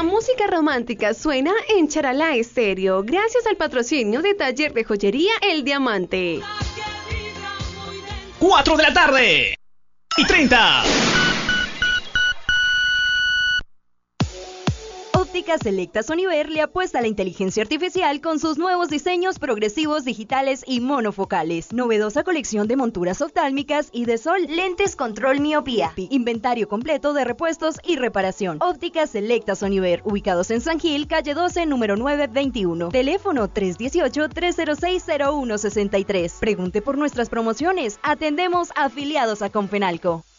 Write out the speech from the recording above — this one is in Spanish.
música romántica suena en Charalá Estéreo, gracias al patrocinio de Taller de Joyería El Diamante. 4 de la tarde y 30. Óptica Selecta Soniver le apuesta a la inteligencia artificial con sus nuevos diseños progresivos digitales y monofocales. Novedosa colección de monturas oftálmicas y de sol, lentes control miopía. Inventario completo de repuestos y reparación. Óptica Selecta Soniver, ubicados en San Gil, calle 12, número 921. Teléfono 318-306-0163. Pregunte por nuestras promociones. Atendemos afiliados a Confenalco.